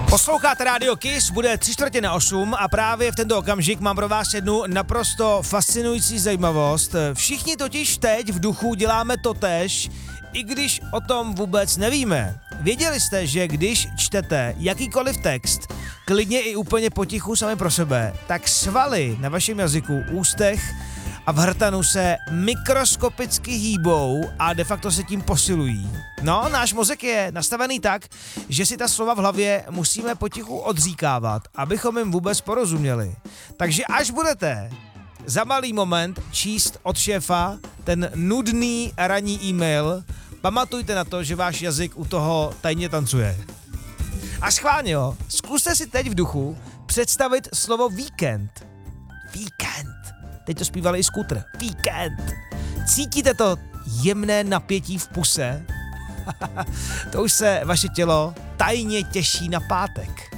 Posloucháte Radio Kiss, bude 7:45 a právě v tento okamžik mám pro vás jednu naprosto fascinující zajímavost. Všichni totiž teď v duchu děláme totéž, i když o tom vůbec nevíme. Věděli jste, že když čtete jakýkoliv text, klidně i úplně potichu sami pro sebe, tak svaly na vašem jazyku, ústech a v hrtanu se mikroskopicky hýbou a de facto se tím posilují. No, náš mozek je nastavený tak, že si ta slova v hlavě musíme potichu odříkávat, abychom jim vůbec porozuměli. Takže až budete za malý moment číst od šéfa ten nudný ranní e-mail, pamatujte na to, že váš jazyk u toho tajně tancuje. A schválně jo, zkuste si teď v duchu představit slovo víkend. Víkend. Teď to zpívali i Skútr. Víkend. Cítíte to jemné napětí v puse? To už se vaše tělo tajně těší na pátek.